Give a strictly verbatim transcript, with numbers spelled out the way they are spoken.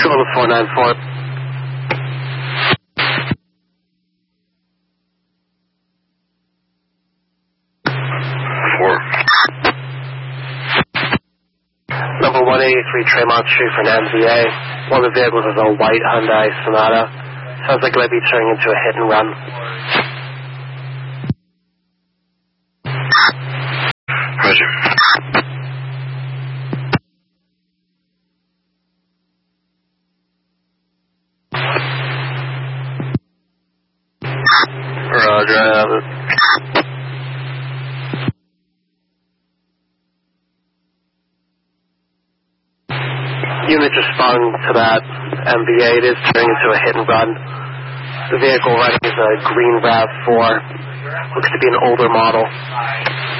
Control to four nine four. Four. Number one eighty-three Tremont Street for an M V A. One of the vehicles is a white Hyundai Sonata. Sounds like it might be turning into a hit and run. Roger. Roger, I have it. Unit responding to that M V A. It is turning into a hit and run. The vehicle running is a green RAV four. Looks to be an older model.